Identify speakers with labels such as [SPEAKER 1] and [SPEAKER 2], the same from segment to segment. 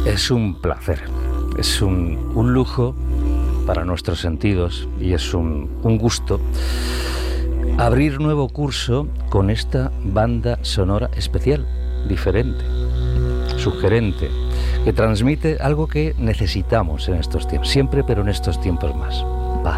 [SPEAKER 1] Es un placer, es un lujo para nuestros sentidos y es un gusto abrir nuevo curso con esta banda sonora especial, diferente, sugerente, que transmite algo que necesitamos en estos tiempos, siempre, pero en estos tiempos más: paz,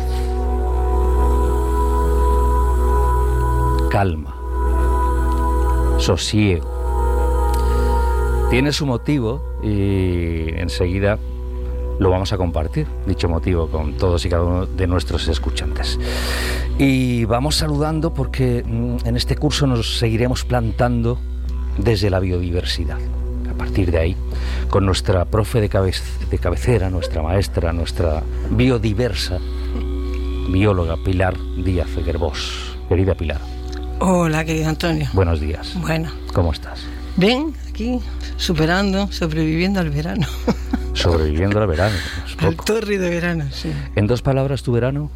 [SPEAKER 1] calma, sosiego. Tiene su motivo y enseguida lo vamos a compartir, dicho motivo, con todos y cada uno de nuestros escuchantes. Y vamos saludando porque en este curso nos seguiremos plantando desde la biodiversidad. A partir de ahí, con nuestra profe de cabecera, nuestra maestra, nuestra biodiversa, bióloga Pilar Díaz Gerbós. Querida Pilar.
[SPEAKER 2] Hola, querido Antonio.
[SPEAKER 1] Buenos días.
[SPEAKER 2] Bueno.
[SPEAKER 1] ¿Cómo estás?
[SPEAKER 2] Bien, aquí, sobreviviendo al verano.
[SPEAKER 1] Sobreviviendo al verano.
[SPEAKER 2] Al tórrido verano, sí.
[SPEAKER 1] En dos palabras, ¿tu verano?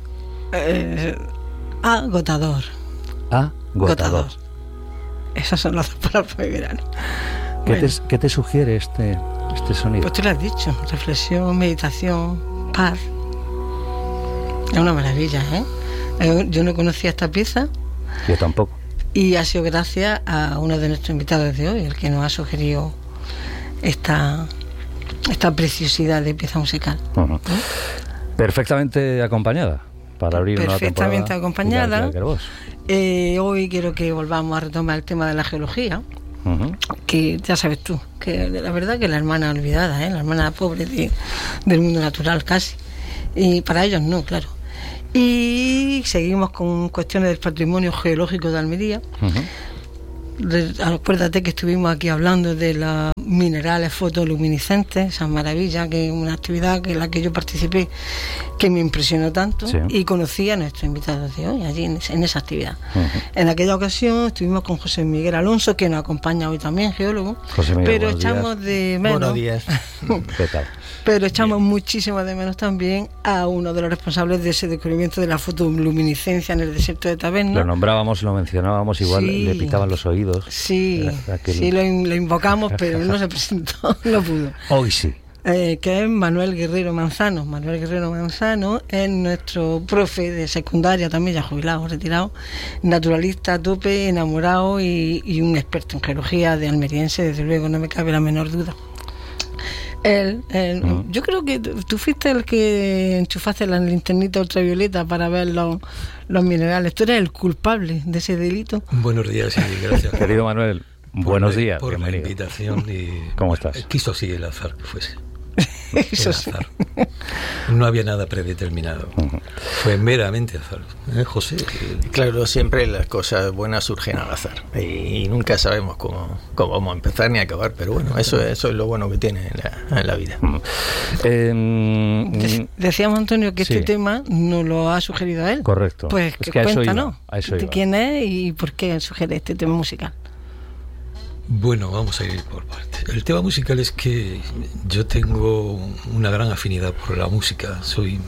[SPEAKER 2] Agotador.
[SPEAKER 1] Agotador.
[SPEAKER 2] Esas son las dos palabras para el verano.
[SPEAKER 1] ¿Qué te sugiere este sonido?
[SPEAKER 2] Pues tú lo has dicho: reflexión, meditación, paz. Es una maravilla, ¿eh? Yo no conocía esta pieza.
[SPEAKER 1] Yo tampoco.
[SPEAKER 2] Y ha sido gracias a uno de nuestros invitados de hoy, el que nos ha sugerido esta preciosidad de pieza musical.
[SPEAKER 1] Uh-huh. Perfectamente acompañada para abrir una temporada.
[SPEAKER 2] Perfectamente acompañada. Hoy quiero que volvamos a retomar el tema de la geología. Uh-huh. Que ya sabes tú, que la verdad que la hermana olvidada, la hermana pobre del mundo natural casi. Y para ellos no, claro. Y seguimos con cuestiones del patrimonio geológico de Almería. Uh-huh. Acuérdate que estuvimos aquí hablando de los minerales fotoluminiscentes, esa maravilla, que es una actividad en la que yo participé, que me impresionó tanto, sí. Y conocí a nuestros invitados de hoy allí en esa actividad. Uh-huh. En aquella ocasión estuvimos con José Miguel Alonso, que nos acompaña hoy también, geólogo.
[SPEAKER 1] José Miguel,
[SPEAKER 2] pero echamos de menos.
[SPEAKER 3] Buenos días.
[SPEAKER 1] ¿Qué tal?
[SPEAKER 2] Pero echamos muchísimo de menos también a uno de los responsables de ese descubrimiento de la fotoluminiscencia en el desierto de Taberna.
[SPEAKER 1] Lo nombrábamos, lo mencionábamos, igual
[SPEAKER 2] sí.
[SPEAKER 1] Le pitaban los oídos.
[SPEAKER 2] Sí, sí, lo invocamos, pero no se presentó, no pudo.
[SPEAKER 1] Hoy sí.
[SPEAKER 2] Que es Manuel Guerrero Manzano. Manuel Guerrero Manzano es nuestro profe de secundaria, también ya jubilado, retirado, naturalista a tope, enamorado y un experto en geología de almeriense, desde luego, no me cabe la menor duda. Yo creo que tú fuiste el que enchufaste la linternita ultravioleta para ver los minerales. Tú eres el culpable de ese delito.
[SPEAKER 3] Buenos días y gracias.
[SPEAKER 1] Querido Manuel, buenos días.
[SPEAKER 3] Por la invitación. Y
[SPEAKER 1] ¿cómo estás?
[SPEAKER 3] Quiso así el azar que fuese.
[SPEAKER 2] Eso sí.
[SPEAKER 3] No había nada predeterminado. Uh-huh. Fue meramente azar. José?
[SPEAKER 4] Claro, siempre las cosas buenas surgen al azar. Y nunca sabemos cómo vamos a empezar ni a acabar. Pero bueno, eso es lo bueno que tiene en la vida.
[SPEAKER 2] Decíamos, Antonio, que
[SPEAKER 1] sí.
[SPEAKER 2] Este tema nos lo ha sugerido él.
[SPEAKER 1] Correcto.
[SPEAKER 2] Pues
[SPEAKER 1] es que
[SPEAKER 2] cuéntanos
[SPEAKER 1] a eso iba.
[SPEAKER 2] ¿Quién es y por qué sugiere este tema musical?
[SPEAKER 3] Bueno, vamos a ir por partes. El tema musical es que yo tengo una gran afinidad por la música. Soy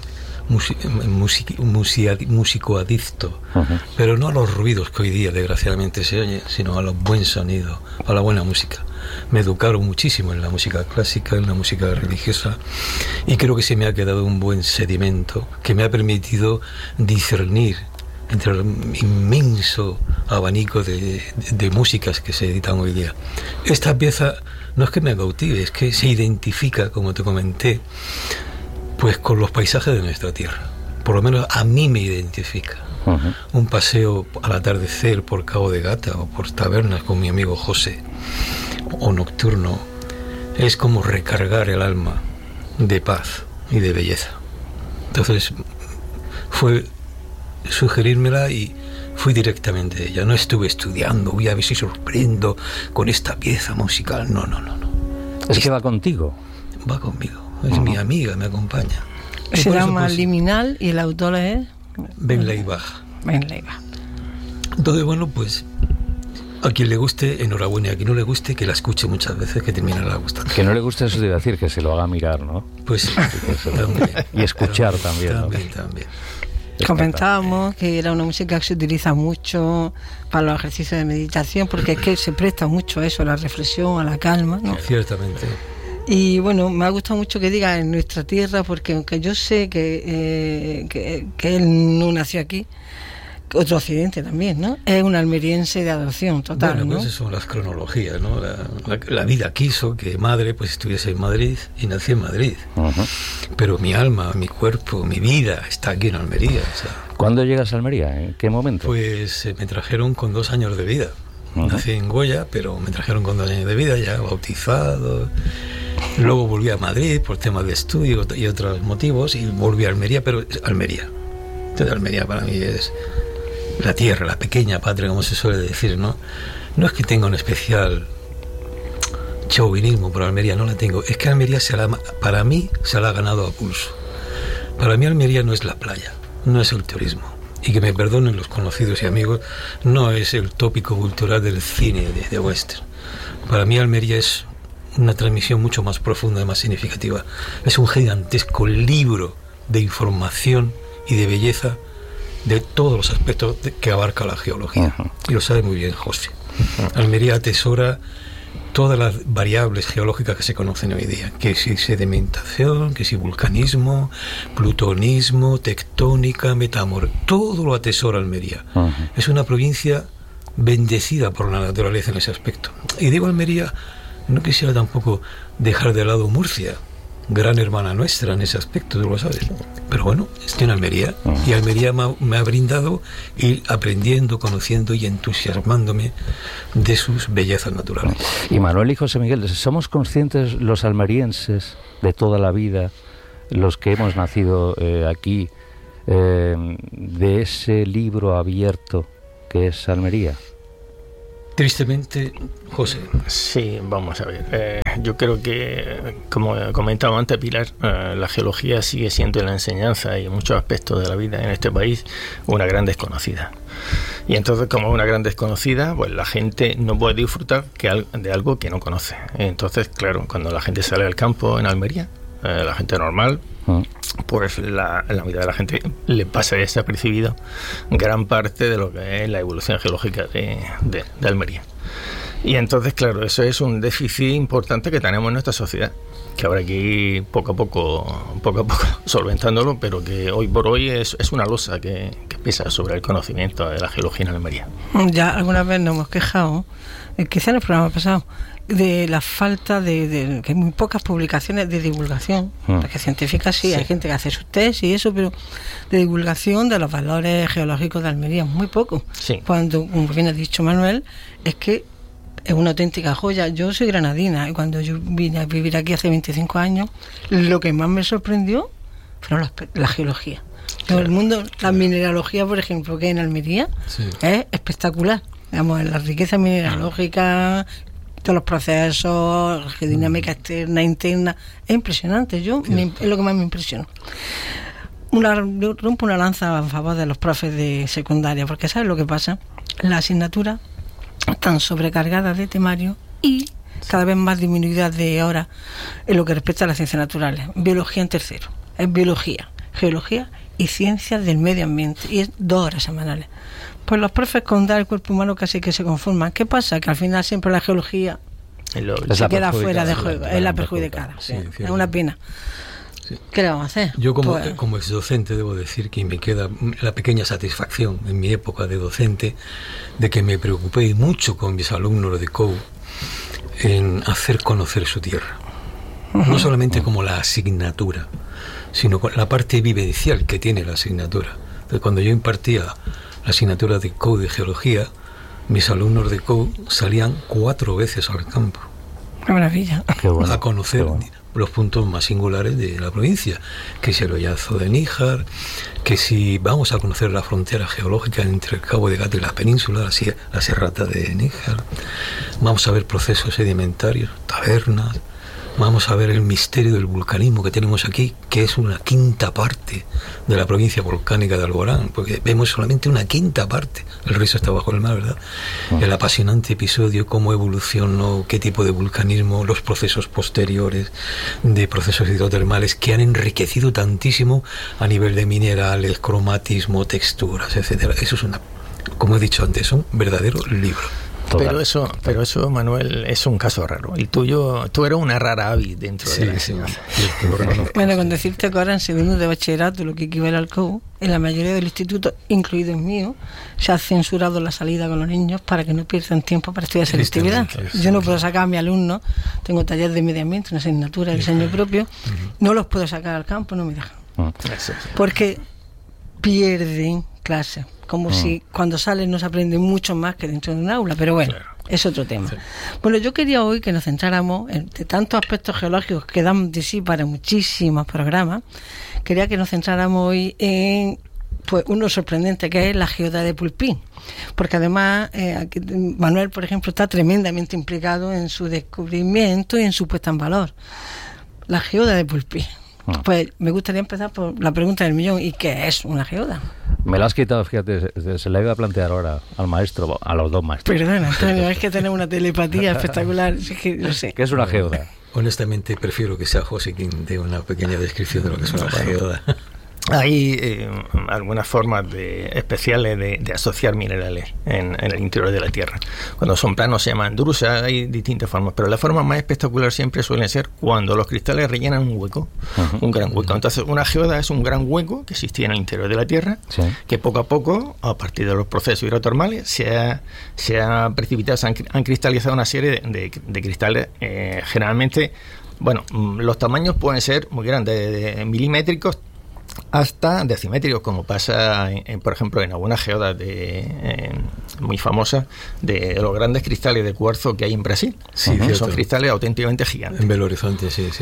[SPEAKER 3] músico adicto, uh-huh. Pero no a los ruidos que hoy día desgraciadamente se oye, sino a los buen sonido, a la buena música. Me educaron muchísimo en la música clásica, en la música religiosa, y creo que se me ha quedado un buen sedimento que me ha permitido discernir entre el inmenso abanico de músicas que se editan hoy día. Esta pieza no es que me cautive, es que se identifica, como te comenté, pues con los paisajes de nuestra tierra. Por lo menos a mí me identifica. Uh-huh. Un paseo al atardecer por Cabo de Gata o por Tabernas con mi amigo José, o nocturno, es como recargar el alma de paz y de belleza. Entonces fue sugerírmela y fui directamente a ella. No estuve estudiando, voy a ver si sorprendo con esta pieza musical. No.
[SPEAKER 1] Es que va contigo.
[SPEAKER 3] Va conmigo, es mi amiga, me acompaña.
[SPEAKER 2] Se llama Liminal y el autor es
[SPEAKER 3] Ben Leibach. Entonces, bueno, pues a quien le guste, enhorabuena, y a quien no le guste, que la escuche muchas veces, que terminará gustando.
[SPEAKER 1] Que no le guste, eso de decir, que se lo haga mirar, ¿no?
[SPEAKER 3] Pues también.
[SPEAKER 1] Y escuchar también.
[SPEAKER 3] También.
[SPEAKER 2] Comentábamos que era una música que se utiliza mucho para los ejercicios de meditación, porque es que se presta mucho a eso, a la reflexión, a la calma, ¿no?
[SPEAKER 3] Ciertamente.
[SPEAKER 2] Y bueno, me ha gustado mucho que diga en nuestra tierra, porque aunque yo sé que él no nació aquí, otro accidente también, ¿no? Es un almeriense de adopción total,
[SPEAKER 3] bueno,
[SPEAKER 2] ¿no?
[SPEAKER 3] Pues son las cronologías, ¿no? La vida quiso que madre pues estuviese en Madrid y nací en Madrid. Uh-huh. Pero mi alma, mi cuerpo, mi vida está aquí en Almería. O sea,
[SPEAKER 1] ¿cuándo llegas a Almería? ¿En qué momento?
[SPEAKER 3] Pues me trajeron con 2 años de vida. Uh-huh. Nací en Goya, pero me trajeron con 2 años de vida, ya bautizado. Luego volví a Madrid por temas de estudio y otros motivos, y volví a Almería, pero Almería. Entonces Almería para mí es la tierra, la pequeña patria, como se suele decir, ¿no? No es que tenga un especial chauvinismo por Almería, no la tengo. Es que Almería para mí se la ha ganado a pulso. Para mí Almería no es la playa, no es el turismo. Y que me perdonen los conocidos y amigos, no es el tópico cultural del cine de western. Para mí Almería es una transmisión mucho más profunda y más significativa. Es un gigantesco libro de información y de belleza de todos los aspectos que abarca la geología. Uh-huh. Y lo sabe muy bien José. Almería atesora todas las variables geológicas que se conocen hoy día, que si sedimentación, que si vulcanismo, plutonismo, tectónica, todo lo atesora Almería. Uh-huh. Es una provincia bendecida por la naturaleza en ese aspecto. Y digo Almería, no quisiera tampoco dejar de lado Murcia, gran hermana nuestra en ese aspecto, tú lo sabes. Pero bueno, estoy en Almería, y Almería me ha brindado ir aprendiendo, conociendo y entusiasmándome de sus bellezas naturales.
[SPEAKER 1] Y Manuel y José Miguel, ¿somos conscientes los almerienses de toda la vida, los que hemos nacido aquí, de ese libro abierto que es Almería?
[SPEAKER 3] Tristemente, José.
[SPEAKER 4] Sí, vamos a ver. Yo creo que, como comentaba antes Pilar, la geología sigue siendo en la enseñanza y en muchos aspectos de la vida en este país una gran desconocida. Y entonces, como una gran desconocida, pues la gente no puede disfrutar de algo que no conoce. Entonces, claro, cuando la gente sale al campo en Almería, la gente normal, pues la mitad de la gente le pasa desapercibido gran parte de lo que es la evolución geológica de Almería. Y entonces, claro, eso es un déficit importante que tenemos en nuestra sociedad, que habrá que ir poco a poco solventándolo, pero que hoy por hoy es una losa que pesa sobre el conocimiento de la geología en Almería. Ya
[SPEAKER 2] alguna vez nos hemos quejado, quizá en el programa pasado, de la falta de que hay muy pocas publicaciones de divulgación, porque científicas sí, hay gente que hace sus test y eso, pero de divulgación de los valores geológicos de Almería, muy poco. Sí. Cuando, como bien ha dicho Manuel, es que es una auténtica joya. Yo soy granadina y cuando yo vine a vivir aquí hace 25 años, lo que más me sorprendió fueron la geología. Todo el mundo, la mineralogía, por ejemplo, que en Almería es espectacular. Digamos, la riqueza mineralógica, todos los procesos, dinámica externa, interna, es impresionante. Es lo que más me impresionó. Yo rompo una lanza a favor de los profes de secundaria, porque ¿sabes lo que pasa? Las asignaturas están sobrecargadas de temario y cada vez más disminuidas de horas en lo que respecta a las ciencias naturales. Biología en tercero, es biología, geología y ciencias del medio ambiente, y es 2 horas semanales. Pues los profes con dar el cuerpo humano casi que se conforman. ¿Qué pasa? Que al final siempre la geología se queda fuera de juego, es la perjudicada. Sí, es una pena. Sí. ¿Qué le vamos a hacer?
[SPEAKER 3] Yo como exdocente debo decir que me queda la pequeña satisfacción en mi época de docente de que me preocupé mucho con mis alumnos de COU en hacer conocer su tierra. No solamente como la asignatura, sino con la parte vivencial que tiene la asignatura. Entonces, cuando yo impartía la asignatura de COU de geología, mis alumnos de COU salían 4 veces al campo.
[SPEAKER 2] ¡Qué maravilla!
[SPEAKER 1] Qué bueno,
[SPEAKER 3] a conocer los puntos más singulares de la provincia, que si el hoyazo de Níjar, que si vamos a conocer la frontera geológica entre el Cabo de Gata y la península, la serrata de Níjar, vamos a ver procesos sedimentarios, tabernas, vamos a ver el misterio del vulcanismo que tenemos aquí, que es una 1/5 parte de la provincia volcánica de Alborán, porque vemos solamente una 1/5 parte, el resto está bajo el mar, ¿verdad? El apasionante episodio, cómo evolucionó, qué tipo de vulcanismo, los procesos posteriores de procesos hidrotermales que han enriquecido tantísimo a nivel de minerales, cromatismo, texturas, etcétera. Eso es como he dicho antes, un verdadero libro.
[SPEAKER 4] Pero eso, Manuel, es un caso raro. El tuyo, tú eres una rara avis dentro de la enseñanza.
[SPEAKER 2] Bueno, con decirte que ahora en segundo de bachillerato, lo que equivale al COU, en la mayoría del instituto, incluido el mío, se ha censurado la salida con los niños para que no pierdan tiempo para estudiar selectividad. Yo no puedo sacar a mi alumno, tengo taller de medio ambiente, una asignatura de diseño propio, no los puedo sacar al campo, no me dejan. Porque pierden clase, como si cuando salen no se aprende mucho más que dentro de un aula, pero bueno, es otro tema. Sí. Bueno, yo quería hoy que nos centráramos en de tantos aspectos geológicos que dan de sí para muchísimos programas, quería que nos centráramos hoy en pues uno sorprendente que es la geoda de Pulpí, porque además Manuel, por ejemplo, está tremendamente implicado en su descubrimiento y en su puesta en valor. La geoda de Pulpí. Pues me gustaría empezar por la pregunta del millón. ¿Y qué es una geoda?
[SPEAKER 1] Me la has quitado, fíjate, se la iba a plantear ahora al maestro, a los dos maestros.
[SPEAKER 2] Perdona, Antonio, es que tenemos una telepatía espectacular. Es que no sé.
[SPEAKER 1] ¿Qué es una geoda?
[SPEAKER 3] Honestamente prefiero que sea José quien dé una pequeña descripción de lo que es una geoda.
[SPEAKER 4] Hay algunas formas especiales de asociar minerales en el interior de la Tierra. Cuando son planos se llaman drusas, hay distintas formas, pero la forma más espectacular siempre suele ser cuando los cristales rellenan un hueco, un gran hueco. Entonces una geoda es un gran hueco que existía en el interior de la Tierra, que poco a poco, a partir de los procesos hidrotermales, se ha precipitado, se han cristalizado una serie de cristales, generalmente, bueno, los tamaños pueden ser muy grandes, de milimétricos, hasta decimétricos, como pasa por ejemplo en algunas geodas muy famosas de los grandes cristales de cuarzo que hay en Brasil. Son cristales auténticamente gigantes.
[SPEAKER 3] En Belo Horizonte, sí.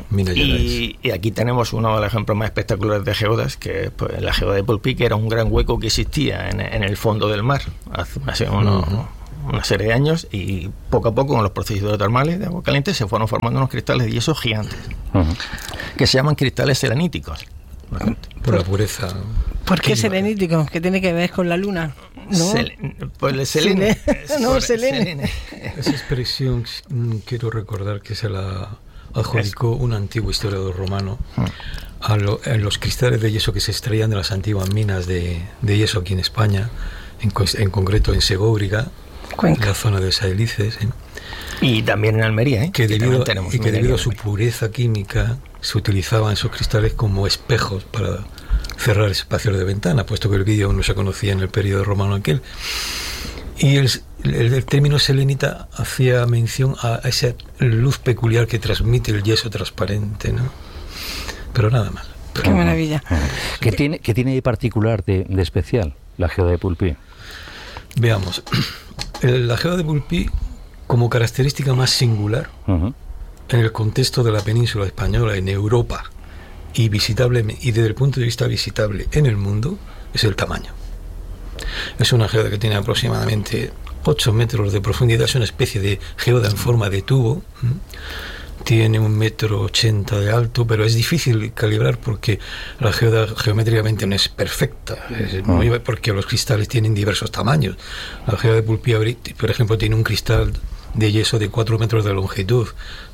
[SPEAKER 4] Y aquí tenemos uno de los ejemplos más espectaculares de geodas, que es pues, la geoda de Pulpí, que era un gran hueco que existía en el fondo del mar hace una serie de años, y poco a poco con los procesos hidrotermales de agua caliente se fueron formando unos cristales de yeso gigantes que se llaman cristales seleníticos.
[SPEAKER 3] Por la pureza.
[SPEAKER 2] ¿Por qué selenítico? ¿Qué tiene que ver con la luna? ¿No?
[SPEAKER 4] Pues el selene.
[SPEAKER 2] Selene.
[SPEAKER 3] Esa expresión quiero recordar que se la adjudicó un antiguo historiador romano a los cristales de yeso que se extraían de las antiguas minas de yeso aquí en España, en concreto en Segóbriga, en la zona de Saelices.
[SPEAKER 4] Y también en Almería,
[SPEAKER 3] que debido a su pureza química se utilizaban esos cristales como espejos para cerrar espacios de ventana, puesto que el vidrio aún no se conocía en el periodo romano aquel. Y el término selenita hacía mención a esa luz peculiar que transmite el yeso transparente, ¿no? Pero nada más.
[SPEAKER 2] Qué maravilla.
[SPEAKER 1] ¿Qué tiene de particular, de especial, la geoda de Pulpí?
[SPEAKER 3] Veamos. La geoda de Pulpí, como característica más singular, en el contexto de la península española, en Europa, y visitable, y desde el punto de vista visitable en el mundo, es el tamaño. Es una geoda que tiene aproximadamente 8 metros de profundidad, es una especie de geoda en forma de tubo, tiene 1,80 m de alto, pero es difícil calibrar porque la geoda geométricamente no es perfecta, porque los cristales tienen diversos tamaños. La geoda de Pulpí, por ejemplo, tiene un cristal de yeso de 4 metros de longitud,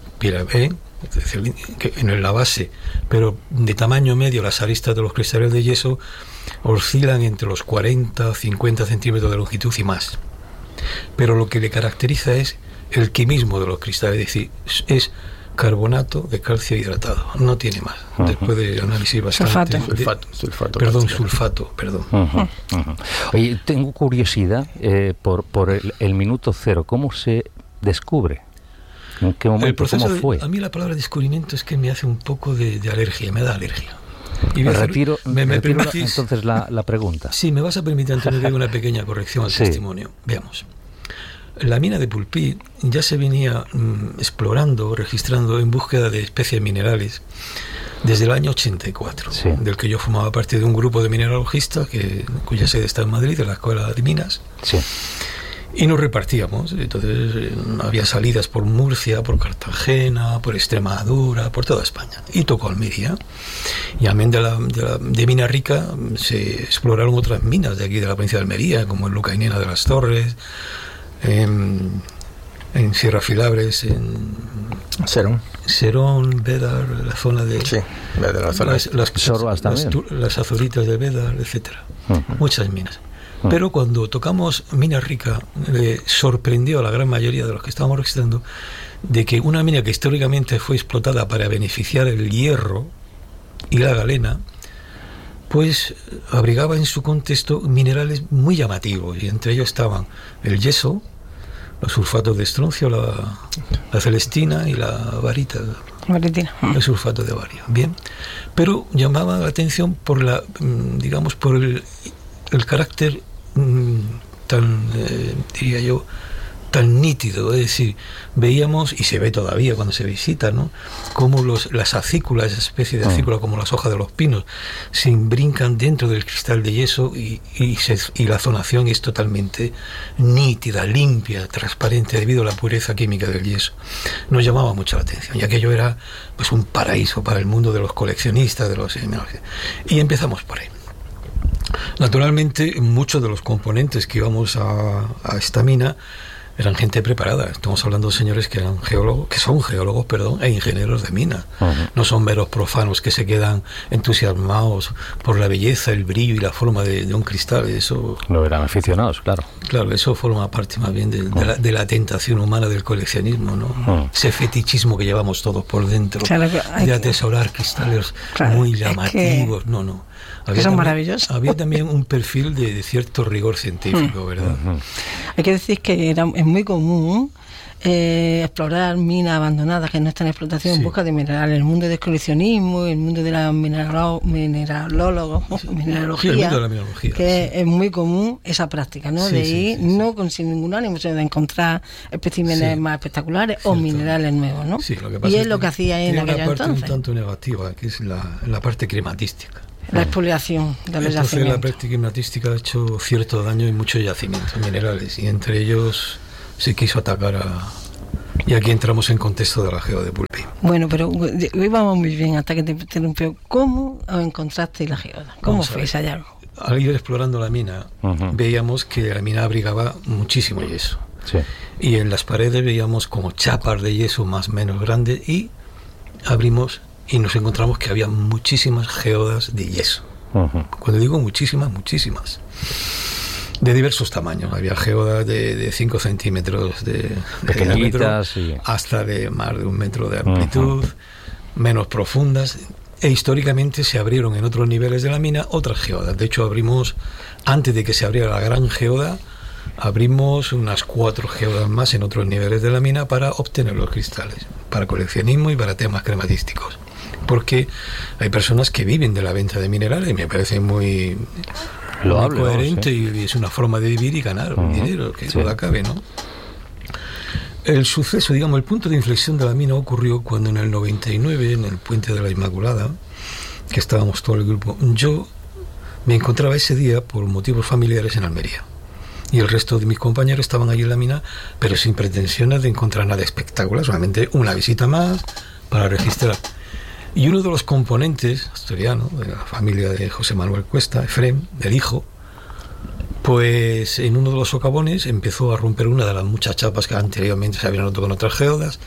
[SPEAKER 3] en la base, pero de tamaño medio. Las aristas de los cristales de yeso oscilan entre los 40 50 centímetros de longitud y más, pero lo que le caracteriza es el quimismo de los cristales, es decir, es carbonato de calcio hidratado, no tiene más. Después de análisis bastante... Sulfato.
[SPEAKER 1] Oye, tengo curiosidad por el minuto cero. ¿Cómo se descubre? ¿En qué momento?
[SPEAKER 3] El proceso,
[SPEAKER 1] ¿cómo fue?
[SPEAKER 3] A mí la palabra descubrimiento es que me hace un poco de alergia, me da alergia.
[SPEAKER 1] Y retiro entonces la pregunta.
[SPEAKER 3] Sí, me vas a permitir, Antonio, que haga una pequeña corrección al testimonio. Veamos. La mina de Pulpí ya se venía explorando, registrando en búsqueda de especies minerales desde el año 84, del que yo formaba parte de un grupo de mineralogistas cuya sede está en Madrid, de la Escuela de Minas. Y nos repartíamos. Entonces había salidas por Murcia, por Cartagena, por Extremadura, por toda España, y tocó Almería. Y amén de Mina Rica se exploraron otras minas de aquí, de la provincia de Almería, como en Lucainena de las Torres, en Sierra Filabres, en Serón, Bédar, la zona de...
[SPEAKER 4] Bédar, la zona
[SPEAKER 3] las Azoritas de Bédar, etcétera. Muchas minas. Pero cuando tocamos Mina Rica, sorprendió a la gran mayoría de los que estábamos registrando de que una mina que históricamente fue explotada para beneficiar el hierro y la galena, pues abrigaba en su contexto minerales muy llamativos, y entre ellos estaban el yeso, los sulfatos de estroncio, la celestina y la varita.
[SPEAKER 2] Varitina.
[SPEAKER 3] El sulfato de bario. Bien. Pero llamaba la atención por por el carácter diría yo, tan nítido, es decir, veíamos, y se ve todavía cuando se visita, ¿no?, cómo las acículas, esa especie de acícula como las hojas de los pinos, se brincan dentro del cristal de yeso y la zonación es totalmente nítida, limpia, transparente, debido a la pureza química del yeso. Nos llamaba mucho la atención, y aquello era pues un paraíso para el mundo de los coleccionistas, y empezamos por ahí. Naturalmente, muchos de los componentes que íbamos a esta mina eran gente preparada. Estamos hablando de señores que son geólogos, e ingenieros de mina. No son meros profanos que se quedan entusiasmados por la belleza, el brillo y la forma de un cristal. Eso
[SPEAKER 1] no eran aficionados, claro.
[SPEAKER 3] Claro, eso forma parte más bien de la tentación humana del coleccionismo, ¿no? Ese fetichismo que llevamos todos por dentro, de atesorar cristales muy llamativos.
[SPEAKER 2] Que son maravillosos.
[SPEAKER 3] Había también un perfil de cierto rigor científico, ¿verdad?
[SPEAKER 2] Hay que decir que es muy común explorar minas abandonadas que no están en explotación en busca de minerales. El mundo del coleccionismo, el mundo de la mineralogía,
[SPEAKER 3] el mundo de la mineralogía,
[SPEAKER 2] que es muy común esa práctica, ¿no? De ir no sin ningún ánimo, sino de encontrar especímenes más espectaculares o minerales nuevos, ¿no?
[SPEAKER 3] Sí, lo que pasa
[SPEAKER 2] y es lo que hacía en aquella entonces.
[SPEAKER 3] Tiene una parte un tanto negativa, que es la parte climatística.
[SPEAKER 2] La expoliación de los yacimientos.
[SPEAKER 3] La práctica climatística ha hecho cierto daño en muchos yacimientos minerales, y entre ellos se quiso atacar y aquí entramos en contexto de la geoda de Pulpí.
[SPEAKER 2] Bueno, pero hoy vamos muy bien hasta que te interrumpió. ¿Cómo encontraste la geoda? ¿Cómo fue ese hallazgo?
[SPEAKER 3] Al ir explorando la mina, veíamos que la mina abrigaba muchísimo yeso.
[SPEAKER 1] Sí.
[SPEAKER 3] Y en las paredes veíamos como chapas de yeso más o menos grandes, y abrimos y nos encontramos que había muchísimas geodas de yeso. Cuando digo muchísimas, de diversos tamaños. Había geodas de 5 centímetros de diámetro, hasta de más de 1 metro de amplitud, menos profundas, e históricamente se abrieron en otros niveles de la mina otras geodas. De hecho, abrimos, antes de que se abriera la gran geoda, abrimos unas 4 geodas más en otros niveles de la mina para obtener los cristales, para coleccionismo y para temas crematísticos. Porque hay personas que viven de la venta de minerales, y me parece muy coherente, y es una forma de vivir y ganar dinero, que duda cabe, ¿no? El suceso, el punto de inflexión de la mina ocurrió cuando en el 99, en el Puente de la Inmaculada, que estábamos todo el grupo, yo me encontraba ese día por motivos familiares en Almería, y el resto de mis compañeros estaban allí en la mina, pero sin pretensiones de encontrar nada espectacular, solamente una visita más para registrar. Y uno de los componentes asturiano de la familia de José Manuel Cuesta, Efrem, el hijo, pues en uno de los socavones empezó a romper una de las muchas chapas que anteriormente se habían roto con otras geodas,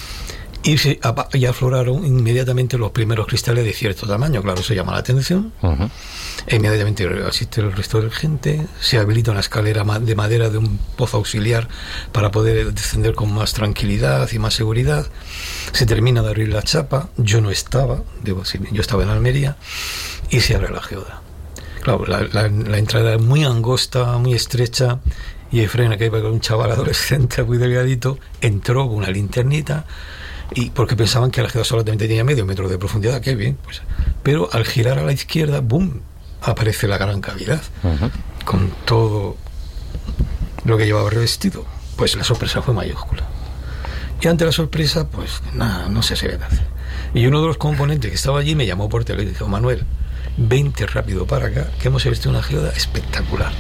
[SPEAKER 3] y afloraron inmediatamente los primeros cristales de cierto tamaño. Claro, eso llama la atención. Inmediatamente asiste el resto de la gente, se habilita una escalera de madera de un pozo auxiliar para poder descender con más tranquilidad y más seguridad. Se termina de abrir la chapa, yo no estaba, yo estaba en Almería, y se abre la geoda. Claro, la entrada es muy angosta, muy estrecha, y Efrén, que iba con un chaval adolescente muy delgadito, entró con una linternita, y porque pensaban que la geoda solamente tenía medio metro de profundidad, qué bien, pues. Pero al girar a la izquierda, ¡boom!, aparece la gran cavidad, con todo lo que llevaba revestido. Pues la sorpresa fue mayúscula. Y ante la sorpresa, pues nada, no sé si qué hacer. Y uno de los componentes que estaba allí me llamó por teléfono y dijo: Manuel, vente rápido para acá, que hemos visto una geoda espectacular.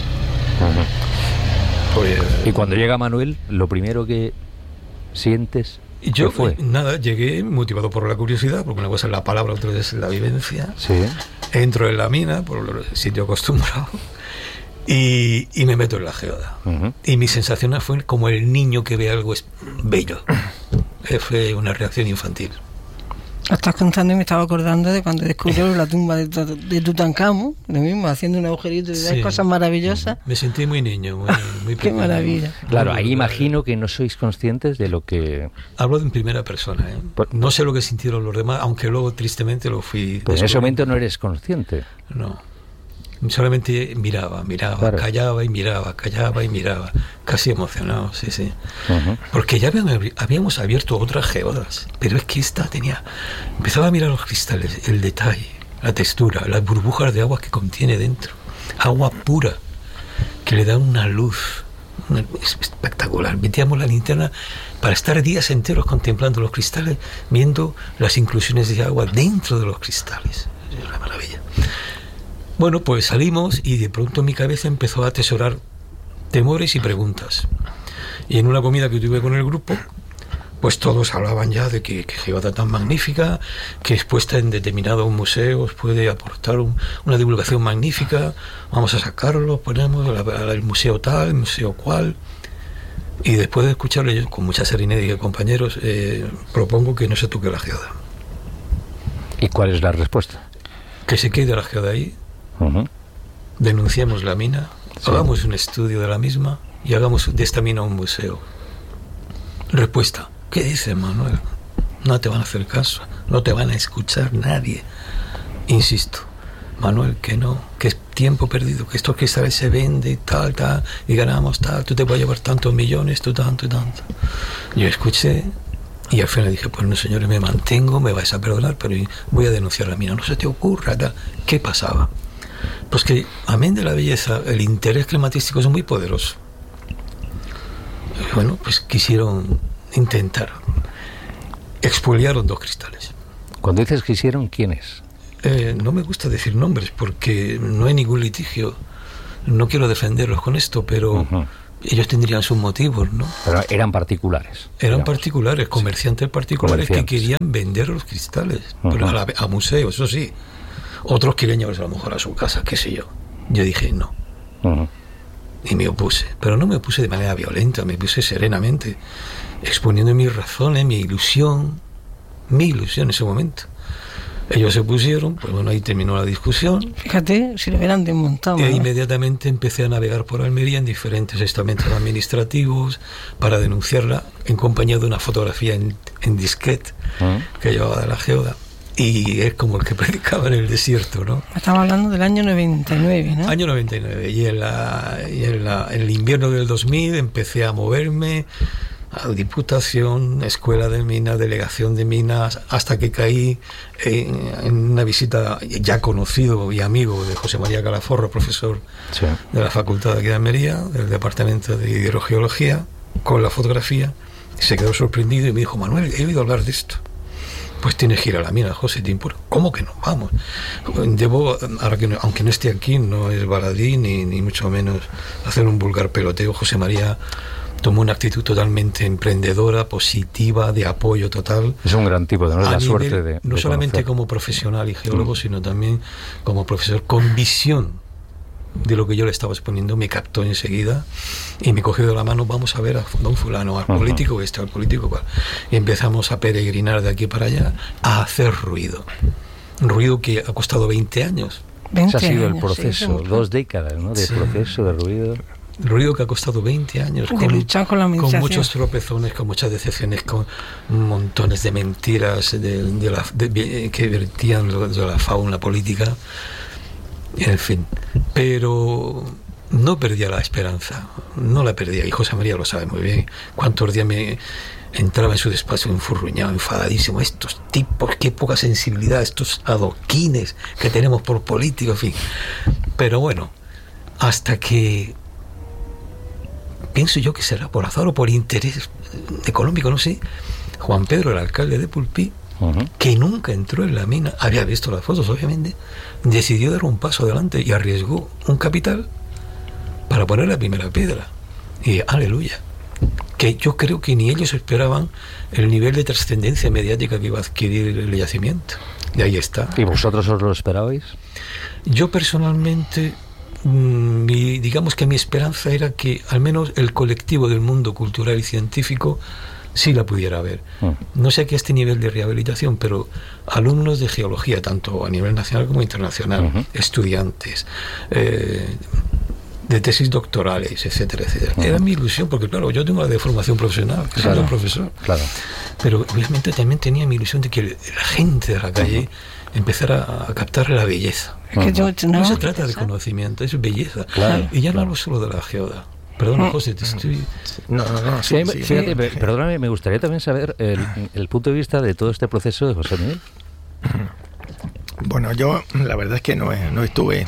[SPEAKER 3] Pues,
[SPEAKER 1] y cuando llega Manuel, lo primero que sientes...
[SPEAKER 3] Yo,
[SPEAKER 1] fue?
[SPEAKER 3] Nada, llegué motivado por la curiosidad, porque una cosa es la palabra, otra es la vivencia.
[SPEAKER 1] Sí.
[SPEAKER 3] Entro en la mina, por el sitio acostumbrado, y me meto en la geoda. Y mi sensación fue como el niño que ve algo bello. Fue una reacción infantil.
[SPEAKER 2] Lo estás contando y me estaba acordando de cuando descubrieron la tumba de Tutankamón, lo mismo, haciendo un agujerito y hay cosas maravillosas.
[SPEAKER 3] Me sentí muy niño, muy
[SPEAKER 2] Qué maravilla.
[SPEAKER 1] Claro, ahí imagino que no sois conscientes de lo que...
[SPEAKER 3] Hablo en primera persona, ¿eh? No sé lo que sintieron los demás, aunque luego tristemente lo fui...
[SPEAKER 1] Pues en ese momento no eres consciente.
[SPEAKER 3] No. Solamente miraba, claro. Callaba y miraba, casi emocionado, sí. Porque ya habíamos abierto otras geodas, pero es que esta empezaba a mirar los cristales, el detalle, la textura, las burbujas de agua que contiene dentro, agua pura, que le da una luz espectacular. Metíamos la linterna para estar días enteros contemplando los cristales, viendo las inclusiones de agua dentro de los cristales. Es una maravilla. Bueno, pues salimos y de pronto mi cabeza empezó a atesorar temores y preguntas. Y en una comida que tuve con el grupo, pues todos hablaban ya de que geoda tan magnífica, que expuesta en determinados museos puede aportar una divulgación magnífica, vamos a sacarlo, ponemos el museo tal, el museo cual. Y después de escucharlo yo, con mucha serenidad y compañeros, propongo que no se toque la geoda.
[SPEAKER 1] ¿Y cuál es la respuesta?
[SPEAKER 3] Que se quede la geoda ahí. Denunciamos la mina, hagamos un estudio de la misma y hagamos de esta mina un museo. Respuesta: ¿qué dices, Manuel? No te van a hacer caso, no te van a escuchar nadie. Insisto, Manuel, que no, que es tiempo perdido, que estos cristales se venden tal, y ganamos tal, tú te vas a llevar tantos millones, tú tanto. Yo escuché y al final dije, pues no, señores, me mantengo, me vais a perdonar, pero voy a denunciar la mina, no se te ocurra, tal. ¿Qué pasaba? Pues que, amén de la belleza, el interés climatístico es muy poderoso. Bueno, pues quisieron intentar. Expoliaron 2 cristales.
[SPEAKER 1] Cuando dices quisieron, ¿quiénes?
[SPEAKER 3] No me gusta decir nombres porque no hay ningún litigio. No quiero defenderlos con esto, pero ellos tendrían sus motivos, ¿no?
[SPEAKER 1] Pero eran particulares.
[SPEAKER 3] Eran particulares, comerciantes particulares que querían vender los cristales pero a museos, eso sí. Otros querían llevarse a lo mejor a su casa, qué sé yo. Yo dije no. Y me opuse. Pero no me opuse de manera violenta, me opuse serenamente, exponiendo mis razones, mi ilusión en ese momento. Ellos se opusieron, pues bueno, ahí terminó la discusión.
[SPEAKER 2] Fíjate, si lo hubieran desmontado.
[SPEAKER 3] E inmediatamente empecé a navegar por Almería en diferentes estamentos administrativos para denunciarla en compañía de una fotografía en disquete que llevaba de la geoda. Y es como el que predicaba en el desierto, ¿no?
[SPEAKER 2] Estamos hablando del año 99, ¿no?
[SPEAKER 3] Año 99. Y en el invierno del 2000 empecé a moverme a Diputación, Escuela de Minas, Delegación de Minas, hasta que caí en una visita ya conocido y amigo de José María Calaforro, profesor de la Facultad de aquí de Almería, del Departamento de Hidrogeología, con la fotografía. Se quedó sorprendido y me dijo, Manuel, he oído hablar de esto. Pues tienes que ir a la mina, José, te impuro. ¿Cómo que no? Vamos. Debo, ahora que aunque no esté aquí, no es baladí, ni mucho menos hacer un vulgar peloteo. José María tomó una actitud totalmente emprendedora, positiva, de apoyo total.
[SPEAKER 1] Es un gran tipo, ¿no? La suerte de
[SPEAKER 3] no solamente conocer. Como profesional y geólogo, sino también como profesor con visión de lo que yo le estaba exponiendo. Me captó enseguida y me cogió de la mano, vamos a ver a don fulano, al político al político cual. Y empezamos a peregrinar de aquí para allá, a hacer ruido que ha costado 20 años.
[SPEAKER 1] Ese ha sido el proceso, 2 décadas, ¿no? De proceso de ruido
[SPEAKER 3] que ha costado 20 años,
[SPEAKER 2] con
[SPEAKER 3] muchos tropezones, con muchas decepciones, con montones de mentiras que vertían de la fauna política. En fin, pero no perdía la esperanza, no la perdía, y José María lo sabe muy bien. Cuántos días me entraba en su despacho enfurruñado, enfadadísimo, estos tipos, qué poca sensibilidad, estos adoquines que tenemos por políticos, en fin. Pero bueno, hasta que pienso yo que será por azar o por interés económico, no sé, Juan Pedro, el alcalde de Pulpí, que nunca entró en la mina, había visto las fotos obviamente, decidió dar un paso adelante y arriesgó un capital para poner la primera piedra. Y aleluya, que yo creo que ni ellos esperaban el nivel de trascendencia mediática que iba a adquirir el yacimiento. Y ahí está.
[SPEAKER 1] ¿Y vosotros os lo esperabais?
[SPEAKER 3] Yo personalmente, digamos que mi esperanza era que al menos el colectivo del mundo cultural y científico sí la pudiera ver. No sé a qué este nivel de rehabilitación, pero alumnos de geología, tanto a nivel nacional como internacional, estudiantes, de tesis doctorales, etcétera, etcétera. Era mi ilusión, porque claro, yo tengo la de formación profesional, que soy un profesor. Claro. Pero obviamente también tenía mi ilusión de que la gente de la calle empezara a captar la belleza. No se trata de conocimiento, es belleza. Claro, y ya no hablo solo de la geoda. Perdona, José, te estoy...
[SPEAKER 1] No. Fíjate, perdóname, me gustaría también saber el punto de vista de todo este proceso de José Miguel.
[SPEAKER 4] Bueno, yo la verdad es que no estuve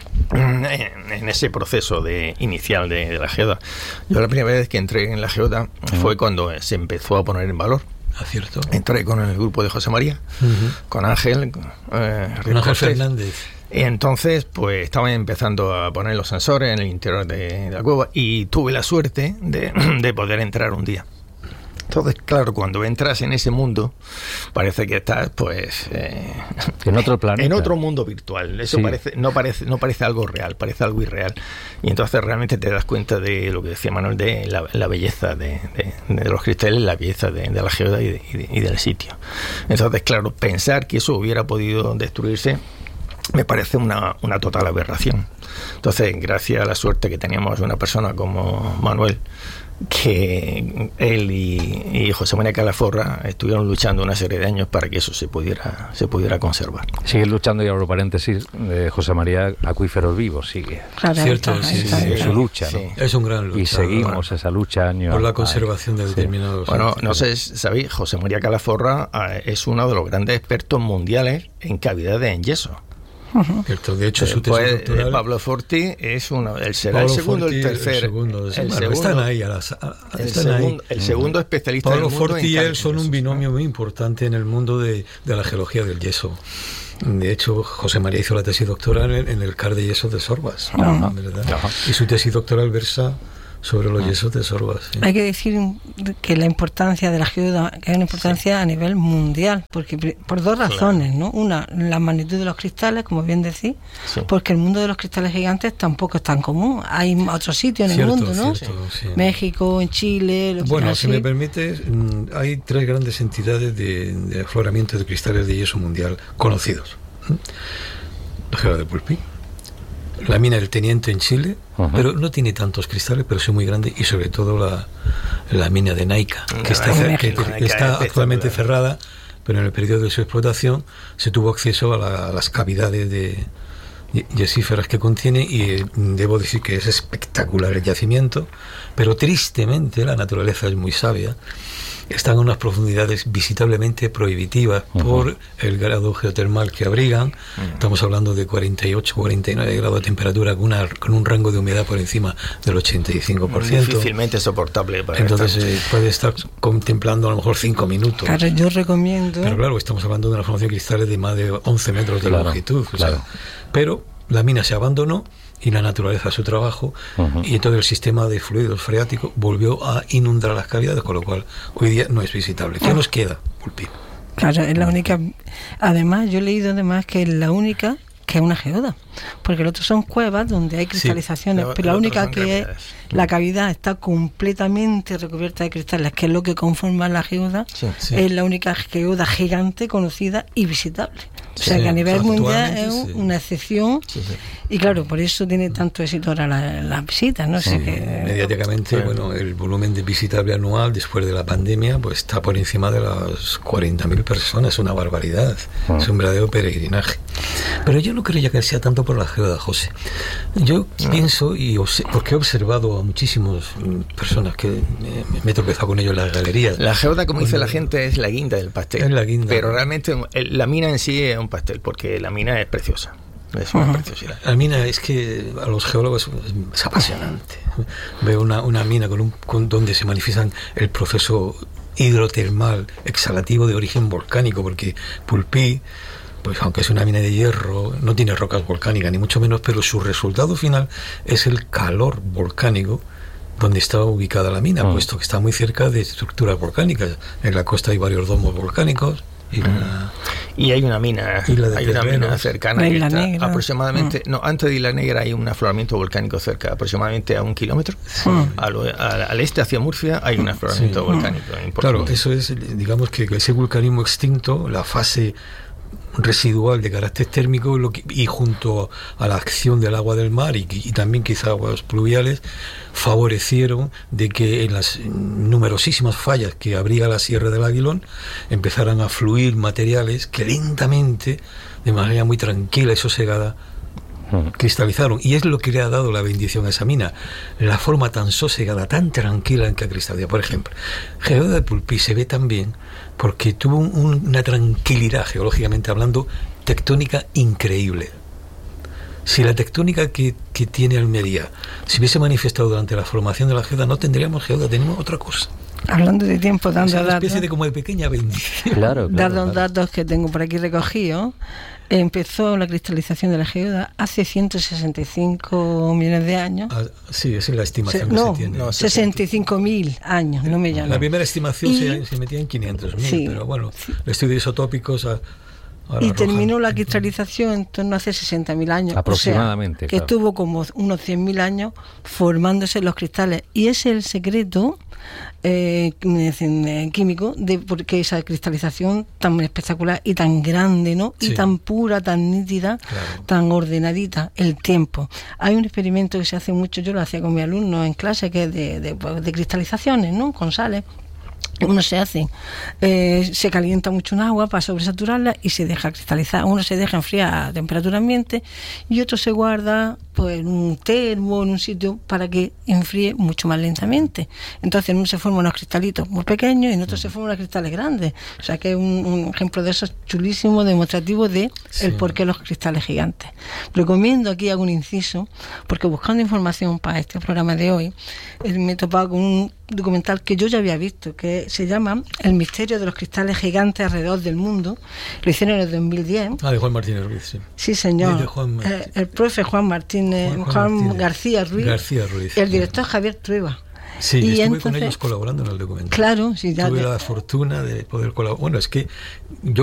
[SPEAKER 4] en ese proceso inicial de la geoda. Yo la primera vez que entré en la geoda fue cuando se empezó a poner en valor.
[SPEAKER 3] Cierto.
[SPEAKER 4] Entré con el grupo de José María, con Ángel,
[SPEAKER 3] con Ángel Fernández.
[SPEAKER 4] Y entonces, pues estaban empezando a poner los sensores en el interior de la cueva y tuve la suerte de poder entrar un día. Entonces, claro, cuando entras en ese mundo, parece que estás, pues...
[SPEAKER 1] en otro planeta.
[SPEAKER 4] En otro mundo virtual. Eso no parece algo real, parece algo irreal. Y entonces realmente te das cuenta de lo que decía Manuel, de la belleza de los cristales, la belleza de la geoda y del sitio. Entonces, claro, pensar que eso hubiera podido destruirse me parece una total aberración. Entonces, gracias a la suerte que teníamos de una persona como Manuel, que él y José María Calaforra estuvieron luchando una serie de años para que eso se pudiera conservar.
[SPEAKER 1] Sigue luchando, y abro paréntesis, José María, acuíferos vivos, sigue.
[SPEAKER 3] Claro, cierto,
[SPEAKER 1] sí, su lucha, ¿no?
[SPEAKER 3] Es un gran lucha.
[SPEAKER 1] Y seguimos esa lucha año
[SPEAKER 3] por la conservación de determinados...
[SPEAKER 4] Bueno, no sé, ¿sabéis? José María Calaforra es uno de los grandes expertos mundiales en cavidades en yeso.
[SPEAKER 3] Cierto. De hecho, su tesis doctoral...
[SPEAKER 4] Pablo Forti es será el segundo, el tercero.
[SPEAKER 3] Están ahí.
[SPEAKER 4] El segundo especialista
[SPEAKER 3] Pablo
[SPEAKER 4] del mundo.
[SPEAKER 3] Forti y él son un binomio muy importante en el mundo de la geología del yeso. De hecho, José María hizo la tesis doctoral en el CAR de yeso de Sorbas, ¿verdad? Y su tesis doctoral versa sobre los yesos de Sorbas. Sí.
[SPEAKER 2] Hay que decir que la importancia de la geoda, que hay una importancia a nivel mundial, porque por dos razones, ¿no? Una, la magnitud de los cristales, como bien decís, porque el mundo de los cristales gigantes tampoco es tan común. Hay otros sitios en el mundo, ¿no? México, en Chile...
[SPEAKER 3] Bueno, si me permites, hay 3 grandes entidades de afloramiento de cristales de yeso mundial conocidos. La geoda de Pulpí, la mina del Teniente en Chile, pero no tiene tantos cristales, pero es muy grande, y sobre todo la mina de Naica, que está actualmente cerrada, pero en el periodo de su explotación se tuvo acceso a las cavidades de yesíferas que contiene, y debo decir que es espectacular el yacimiento, pero tristemente la naturaleza es muy sabia. Están a unas profundidades visitablemente prohibitivas por el grado geotermal que abrigan. Estamos hablando de 48, 49 grados de temperatura con un rango de humedad por encima del 85%.
[SPEAKER 4] Difícilmente soportable para
[SPEAKER 3] Entonces puede estar contemplando a lo mejor 5 minutos.
[SPEAKER 2] Claro, yo recomiendo...
[SPEAKER 3] Pero claro, estamos hablando de una formación de cristales de más de 11 metros de longitud. Claro. Pero la mina se abandonó y la naturaleza su trabajo, y todo el sistema de fluidos freáticos volvió a inundar las cavidades, con lo cual hoy día no es visitable. ¿Qué nos queda, Pulpí?
[SPEAKER 2] Claro, es la única. Además, yo he leído que es la única que es una geoda, porque los otros son cuevas donde hay cristalizaciones, pero la única que es la cavidad está completamente recubierta de cristales, que es lo que conforma la geoda, es la única geoda gigante conocida y visitable. O sea que a nivel mundial es una excepción, y claro, por eso tiene tanto éxito ahora las visitas, ¿no?
[SPEAKER 3] Mediáticamente, bueno, el volumen de visitable anual después de la pandemia pues está por encima de las 40.000 personas, es una barbaridad, es un verdadero peregrinaje. Pero yo no creo que sea tanto por la geoda, José. Yo pienso, porque he observado a muchísimas personas que me he tropezado con ellos en las galerías.
[SPEAKER 4] La geoda, como dice la gente, es la guinda del pastel.
[SPEAKER 3] Es la guinda.
[SPEAKER 4] Pero realmente la mina en sí es un pastel, porque la mina es preciosa. Es una preciosidad.
[SPEAKER 3] La mina es que a los geólogos es apasionante. Veo una mina donde se manifiestan el proceso hidrotermal exhalativo de origen volcánico, porque Pulpí, pues aunque es una mina de hierro, no tiene rocas volcánicas, ni mucho menos, pero su resultado final es el calor volcánico donde está ubicada la mina, puesto que está muy cerca de estructuras volcánicas. En la costa hay varios domos volcánicos.
[SPEAKER 4] Y hay una mina, cercana, que está aproximadamente, antes de Isla Negra hay un afloramiento volcánico cerca, aproximadamente a 1 kilómetro. Al este, hacia Murcia, hay un afloramiento volcánico importante.
[SPEAKER 3] Claro, eso es, digamos que ese vulcanismo extinto, la fase residual de carácter térmico, y junto a la acción del agua del mar y también quizá aguas pluviales, favorecieron de que en las numerosísimas fallas que abriga la Sierra del Aguilón empezaran a fluir materiales que lentamente, de manera muy tranquila y sosegada, cristalizaron, y es lo que le ha dado la bendición a esa mina, la forma tan sosegada, tan tranquila en que ha cristalizado. Por ejemplo, Geoda de Pulpí se ve también porque tuvo una tranquilidad, geológicamente hablando, tectónica increíble. Si la tectónica que tiene Almería se hubiese manifestado durante la formación de la Geoda, no tendríamos Geoda, tenemos otra cosa.
[SPEAKER 2] Hablando de tiempo, dando datos.
[SPEAKER 3] Es una especie de como de pequeña bendición.
[SPEAKER 1] Claro.
[SPEAKER 2] Datos que tengo por aquí recogidos. Empezó la cristalización de la geoda hace 165 millones de años.
[SPEAKER 3] Sí, esa es la estimación que se tiene.
[SPEAKER 2] 65.000 años, no me llamo.
[SPEAKER 3] La primera estimación se metía en 500.000, pero bueno, el estudio de isotopicos...
[SPEAKER 2] Y terminó la cristalización en torno a hace 60.000 años.
[SPEAKER 1] Aproximadamente.
[SPEAKER 2] O sea, que estuvo como unos 100.000 años formándose los cristales. Y ese es el secreto químico de por qué esa cristalización tan espectacular y tan grande, ¿no? Y tan pura, tan nítida, tan ordenadita, el tiempo. Hay un experimento que se hace mucho, yo lo hacía con mis alumnos en clase, que es de cristalizaciones, ¿no? Con sales. Uno se hace, se calienta mucho un agua para sobresaturarla y se deja cristalizar. Uno se deja enfriar a temperatura ambiente y otro se guarda pues en un termo, en un sitio, para que enfríe mucho más lentamente. Entonces en uno se forman unos cristalitos muy pequeños y en otro se forman unos cristales grandes. O sea que es un ejemplo de esos chulísimo, demostrativo de el por qué los cristales gigantes. Recomiendo, aquí hago un inciso, porque buscando información para este programa de hoy, me he topado con un documental que yo ya había visto, que se llama El misterio de los cristales gigantes alrededor del mundo. Lo hicieron en el 2010.
[SPEAKER 3] De Juan Martínez Ruiz, sí.
[SPEAKER 2] Sí, señor. El profe Juan García Ruiz. El director Javier Trueba.
[SPEAKER 3] Sí, y estuve con ellos colaborando en el documental.
[SPEAKER 2] Claro, sí.
[SPEAKER 3] Tuve la fortuna de poder colaborar. Bueno, es que yo